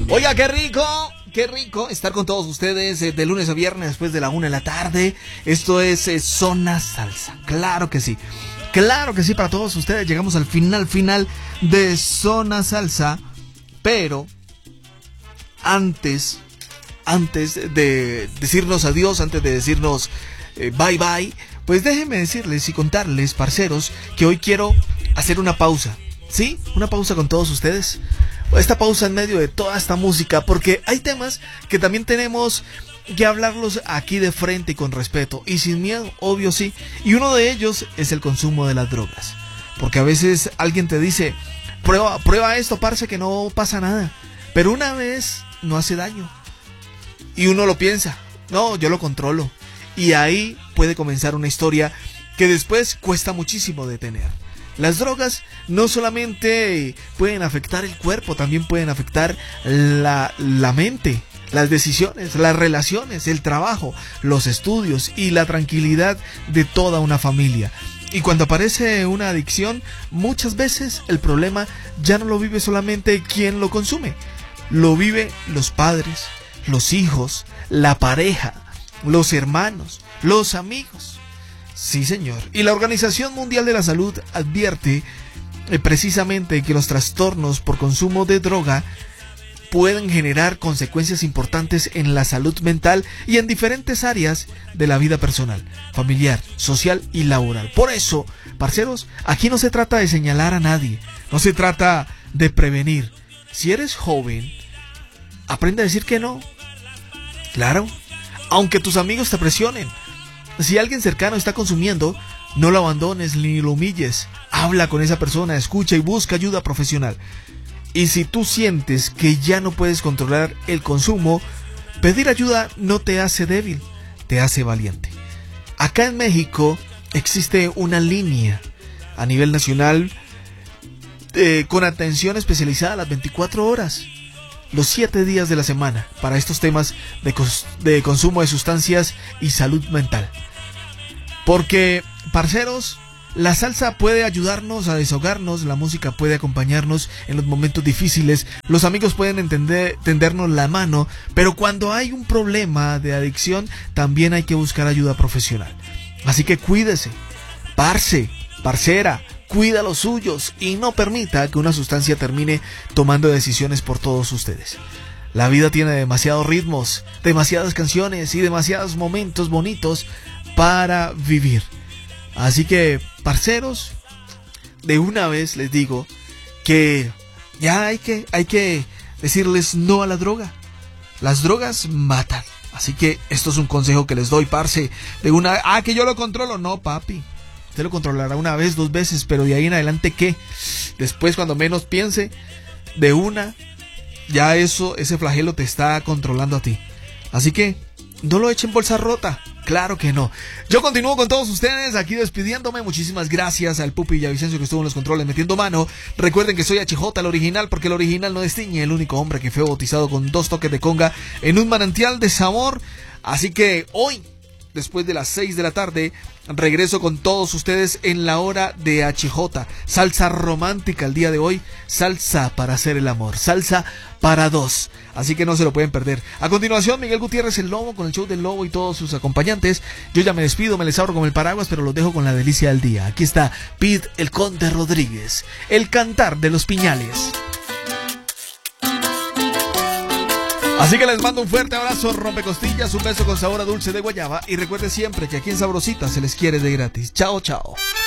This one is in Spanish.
Oiga, qué rico estar con todos ustedes de lunes a viernes después de la 1 de la tarde. Esto es Zona Salsa. Claro que sí para todos ustedes. Llegamos al final de Zona Salsa. Pero antes de decirnos adiós, antes de decirnos bye bye, pues déjenme decirles y contarles, parceros, que hoy quiero hacer una pausa. ¿Sí? Una pausa con todos ustedes. Esta pausa en medio de toda esta música, porque hay temas que también tenemos que hablarlos aquí de frente y con respeto y sin miedo, obvio sí. Y uno de ellos es el consumo de las drogas. Porque a veces alguien te dice, prueba esto, parce, que no pasa nada. Pero una vez no hace daño. Y uno lo piensa, no, yo lo controlo. Y ahí puede comenzar una historia que después cuesta muchísimo detener. Las drogas no solamente pueden afectar el cuerpo, también pueden afectar la mente, las decisiones, las relaciones, el trabajo, los estudios y la tranquilidad de toda una familia. Y cuando aparece una adicción, muchas veces el problema ya no lo vive solamente quien lo consume, lo vive los padres, los hijos, la pareja, los hermanos, los amigos. Sí, señor. Y la Organización Mundial de la Salud advierte precisamente que los trastornos por consumo de droga pueden generar consecuencias importantes en la salud mental y en diferentes áreas de la vida personal, familiar, social y laboral. Por eso, parceros, aquí no se trata de señalar a nadie, no se trata de prevenir. Si eres joven, aprende a decir que no. Claro, aunque tus amigos te presionen. Si alguien cercano está consumiendo, no lo abandones ni lo humilles. Habla con esa persona, escucha y busca ayuda profesional. Y si tú sientes que ya no puedes controlar el consumo, pedir ayuda no te hace débil, te hace valiente. Acá en México existe una línea a nivel nacional con atención especializada las 24 horas, los 7 días de la semana, para estos temas de consumo de sustancias y salud mental. Porque, parceros, la salsa puede ayudarnos a desahogarnos, la música puede acompañarnos en los momentos difíciles, los amigos pueden tendernos la mano, pero cuando hay un problema de adicción, también hay que buscar ayuda profesional. Así que cuídese, parcera, cuida los suyos y no permita que una sustancia termine tomando decisiones por todos ustedes. La vida tiene demasiados ritmos, demasiadas canciones y demasiados momentos bonitos para vivir. Así que, parceros, de una vez les digo que ya hay que decirles no a la droga. Las drogas matan. Así que esto es un consejo que les doy, parce. De una, que yo lo controlo. No, papi. Usted lo controlará una vez, 2 veces, pero de ahí en adelante, ¿qué? Después, cuando menos piense, de una, ya ese flagelo te está controlando a ti. Así que no lo echen bolsa rota. Claro que no. Yo continúo con todos ustedes aquí despidiéndome. Muchísimas gracias al Pupi Villavicencio que estuvo en los controles metiendo mano. Recuerden que soy HJ, el original, porque el original no destiñe. El único hombre que fue bautizado con 2 toques de conga en un manantial de sabor. Así que hoy, después de las 6 de la tarde, regreso con todos ustedes en la hora de HJ. Salsa romántica el día de hoy. Salsa para hacer el amor. Salsa para 2. Así que no se lo pueden perder. A continuación, Miguel Gutiérrez, el Lobo, con el show del Lobo y todos sus acompañantes. Yo ya me despido, me les abro con el paraguas, pero los dejo con la delicia del día. Aquí está Pete el Conde Rodríguez, el cantar de los piñales. Así que les mando un fuerte abrazo, rompecostillas, un beso con sabor a dulce de guayaba. Y recuerde siempre que aquí en Sabrosita se les quiere de gratis. Chao, chao.